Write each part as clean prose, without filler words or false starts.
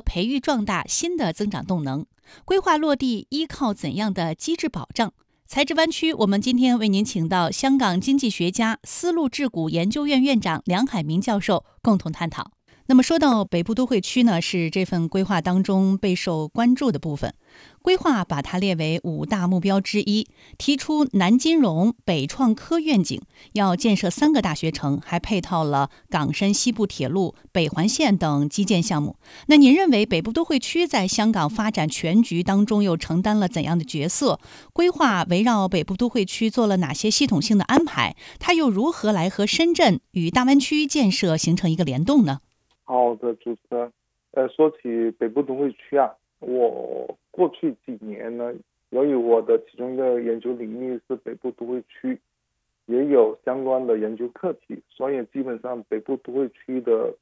培育壮大新的增长动能？规划落地依靠怎样的机制保障？财智湾区，我们今天为您请到香港经济学家、丝路智谷研究院院长梁海明教授共同探讨。那么说到北部都会区呢，是这份规划当中备受关注的部分。规划把它列为5大目标之一，提出南金融、北创科愿景，要建设3个大学城，还配套了港深西部铁路、北环线等基建项目。那您认为北部都会区在香港发展全局当中又承担了怎样的角色？规划围绕北部都会区做了哪些系统性的安排？它又如何来和深圳与大湾区建设形成一个联动呢？ 好的，主持人。说起北部都会区啊，我过去几年呢，由于我的其中一个研究领域是北部都会区，也有相关的研究课题，所以基本上北部都会区的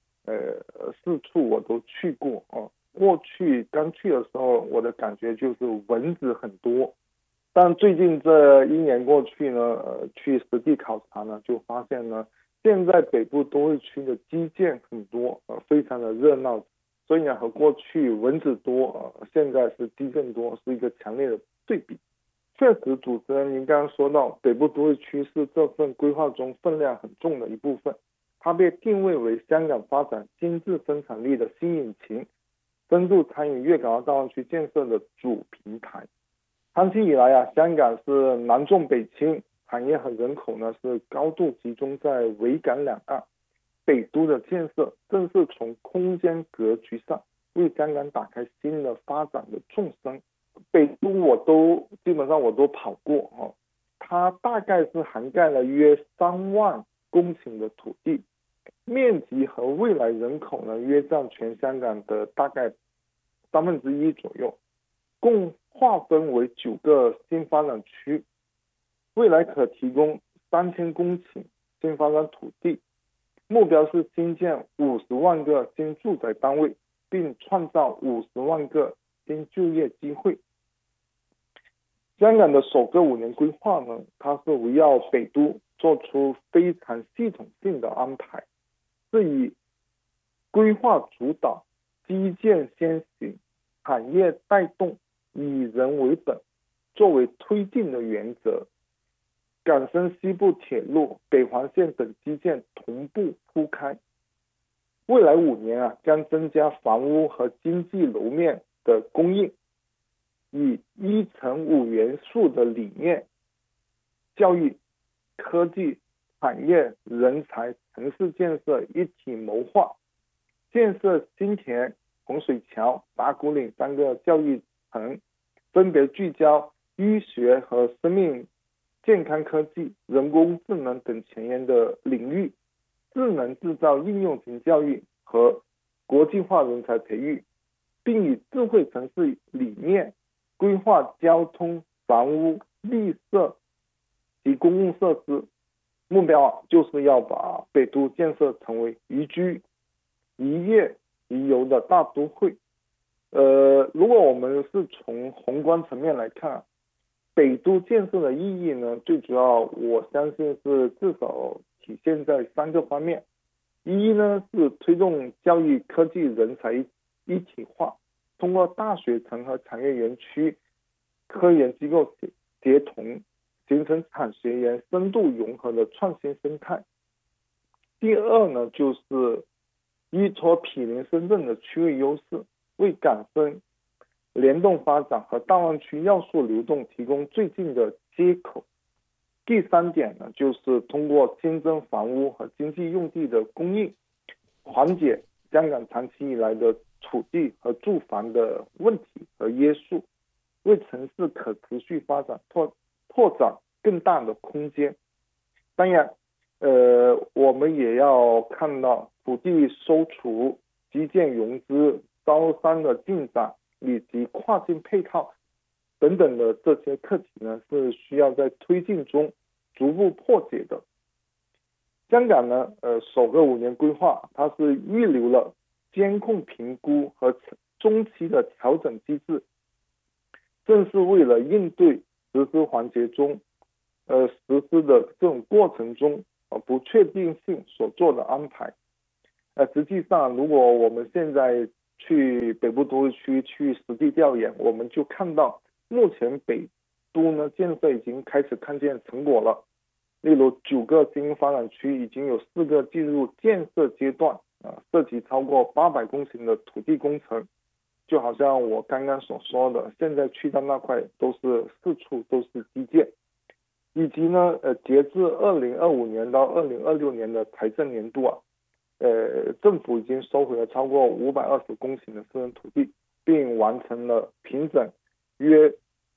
4处我都去过啊。过去刚去的时候，我的感觉就是蚊子很多，但最近这1年过去呢，去实地考察呢，就发现呢，现在北部都会区的基建很多，非常的热闹，所以呢，和过去蚊子多，现在是地震多，是一个强烈的对比。确实，主持人您刚刚说到，北部都会区是这份规划中分量很重的一部分，它被定位为香港发展经济生产力的新引擎，深度参与粤港澳大湾区建设的主平台。长期以来啊，香港是南重北轻，产业和人口呢是高度集中在维港两岸，北都的建设正是从空间格局上为香港打开新的发展的纵深。北都基本上我都跑过，它大概是涵盖了约3万公顷的土地，面积和未来人口呢约占全香港的大概1/3左右，共划分为9个新发展区，未来可提供3000公顷新发展土地，目标是新建50万个新住宅单位，并创造50万个新就业机会。香港的首个5年规划呢，它是围绕北都做出非常系统性的安排，是以规划主导、基建先行、产业带动、以人为本作为推进的原则。港深西部铁路、北环线等基建同步铺开。未来5年啊，将增加房屋和经济楼面的供应，以1×5元素的理念，教育、科技、产业、人才、城市建设一体谋划，建设新田、洪水桥、打鼓岭3个教育城，分别聚焦医学和生命健康科技、人工智能等前沿的领域，智能制造应用型教育和国际化人才培育，并以智慧城市理念规划交通、房屋、绿色及公共设施。目标就是要把北都建设成为宜居、宜业、宜游的大都会。如果我们是从宏观层面来看，北都建设的意义呢，最主要我相信是至少体现在3个方面。一呢是推动教育、科技、人才一体化，通过大学城和产业园区科研机构协同，形成产学研深度融合的创新生态。第二呢，就是依托毗邻深圳的区位优势，为港深联动发展和大湾区要素流动提供最近的接口。第3点呢，就是通过新增房屋和经济用地的供应，缓解香港长期以来的土地和住房的问题和约束，为城市可持续发展拓展更大的空间。当然，我们也要看到土地收储、基建融资、招商的进展以及跨境配套等等的这些课题呢，是需要在推进中逐步破解的。香港呢，首个5年规划，它是预留了监控评估和中期的调整机制，正是为了应对实施环节中，实施的这种过程中不确定性所做的安排。实际上，如果我们现在去北部都会区去实地调研，我们就看到目前北都呢建设已经开始看见成果了。例如9个新发展区已经有4个进入建设阶段，涉及超过800公顷的土地工程。就好像我刚刚所说的，现在去到那块都是四处都是基建，以及呢，截至2025年到2026年的财政年度政府已经收回了超过520公顷的私人土地，并完成了平整约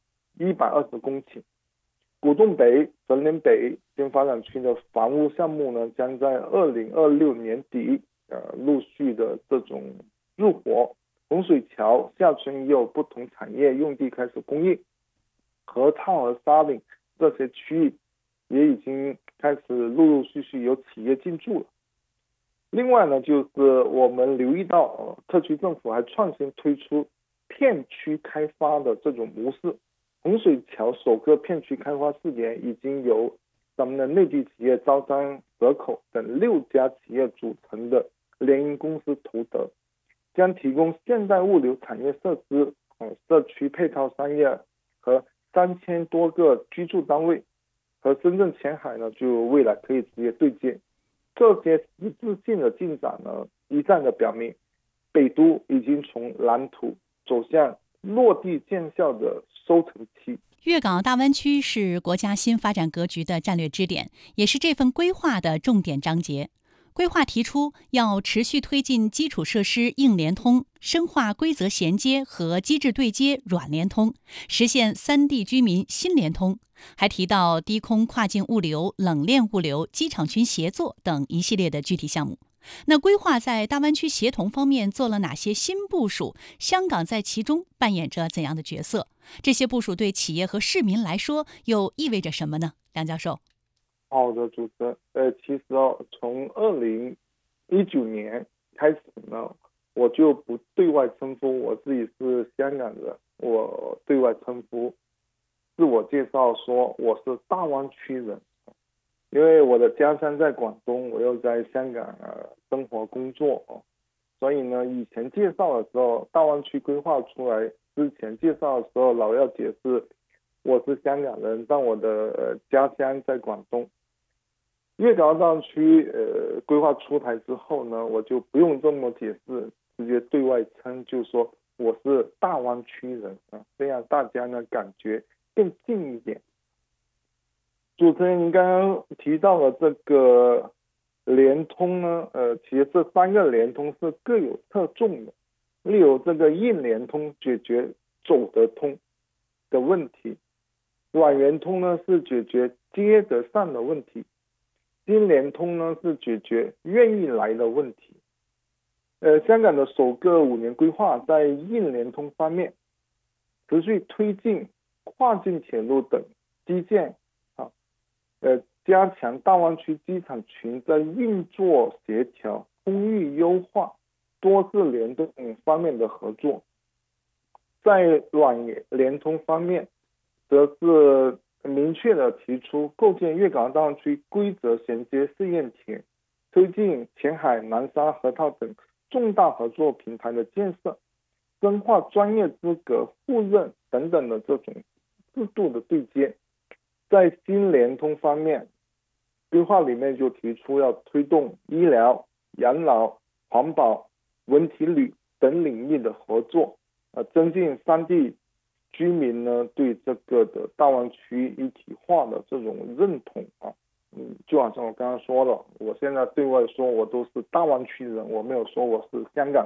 120公顷。古洞北、神联北新发展区的房屋项目呢，将在2026年底陆续的这种入伙。洪水桥下村也有不同产业用地开始供应，河套和沙岭这些区域也已经开始陆陆续续有企业进驻了。另外呢，就是我们留意到特区政府还创新推出片区开发的这种模式。洪水桥首个片区开发试点已经由咱们的内地企业招商蛇口等6家企业组成的联营公司投得，将提供现代物流产业设施、社区配套商业和3000多个居住单位，和深圳前海呢就未来可以直接对接。这些实质性的进展呢，一再的表明北都已经从蓝图走向落地见效的收成期。 粤港澳大湾区是国家新发展格局的战略支点，也是这份规划的重点章节。规划提出要持续推进基础设施硬联通，深化规则衔接和机制对接软联通，实现3地居民新联通。还提到低空跨境物流、冷链物流、机场群协作等一系列的具体项目。那规划在大湾区协同方面做了哪些新部署？香港在其中扮演着怎样的角色？这些部署对企业和市民来说又意味着什么呢？梁教授。 好的，主持人。其实从2019年开始呢，我就不对外称呼我自己是香港人，我对外称呼自我介绍说我是大湾区人。因为我的家乡在广东，我又在香港生活工作所以呢，以前介绍的时候，大湾区规划出来之前介绍的时候，老要解释我是香港人，但我的家乡在广东。粤港澳大湾区规划出台之后呢，我就不用这么解释，直接对外称就说我是大湾区人这样大家呢感觉更近一点。主持人您刚刚提到了这个联通呢，其实这3个联通是各有侧重的。例如这个硬联通解决走得通的问题，软联通呢是解决接得上的问题，新联通呢是解决愿意来的问题。香港的首个5年规划在硬联通方面持续推进跨境铁路等基建加强大湾区机场群在运作协调、空域优化、多次联动方面的合作。在软联通方面，则是明确的提出构建粤港澳大湾区规则衔接试验田，推进前海、南沙、河套等重大合作平台的建设，深化专业资格互认等等的这种制度的对接。在新联通方面，规划里面就提出要推动医疗、养老、环保、文体旅等领域的合作，增进3地居民呢对这个的大湾区一体化的这种认同就好像我刚刚说了，我现在对外说我都是大湾区人，我没有说我是香港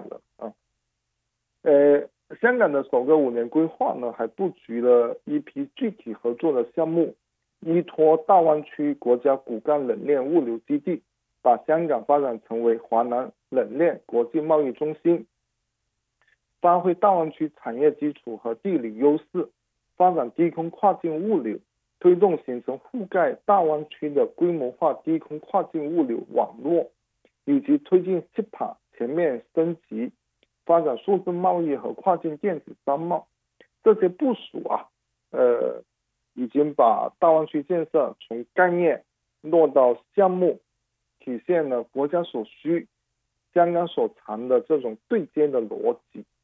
人香港的首个5年规划呢，还布局了一批具体合作的项目，依托大湾区国家骨干冷链物流基地，把香港发展成为华南冷链国际贸易中心，发挥大湾区产业基础和地理优势，发展低空跨境物流，推动形成覆盖大湾区的规模化低空跨境物流网络，以及推进 CEPA 全面升级，发展数字贸易和跨境电子商贸。这些部署已经把大湾区建设从概念落到项目，体现了国家所需， 香港所谈的这种对接的逻辑，